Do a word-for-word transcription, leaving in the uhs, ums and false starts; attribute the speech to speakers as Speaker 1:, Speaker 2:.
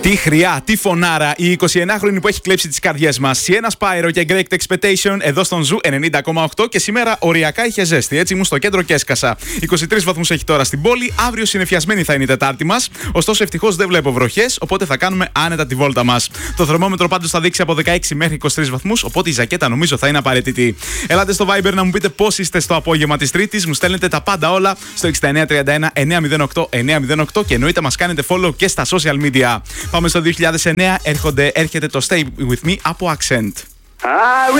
Speaker 1: Τι χρειά, τι φωνάρα, η εικοσιενάχρονη που έχει κλέψει τις καρδιές μας. Sienna Spyro και Great Expectation εδώ στον Ζου ενενήντα κόμμα οκτώ και σήμερα οριακά είχε ζέστη. Έτσι ήμουν στο κέντρο και έσκασα. είκοσι τρεις βαθμούς έχει τώρα στην πόλη. Αύριο συννεφιασμένη θα είναι η Τετάρτη μας. Ωστόσο, ευτυχώς δεν βλέπω βροχές, οπότε θα κάνουμε άνετα τη βόλτα μας. Το θερμόμετρο πάντως θα δείξει από δεκαέξι μέχρι είκοσι τρεις βαθμούς, οπότε η ζακέτα νομίζω θα είναι απαραίτητη. Ελάτε στο Viber να μου πείτε πώς είστε στο απόγευμα της Τρίτης. Μου στέλνετε τα πάντα όλα στο εξήντα εννέα τριάντα ένα εννιακόσια οκτώ εννιακόσια οκτώ και εννοείται μας κάνετε follow και στα social media. Πάμε στο δύο χιλιάδες εννέα, έρχονται, έρχεται το Stay With Me από Accent.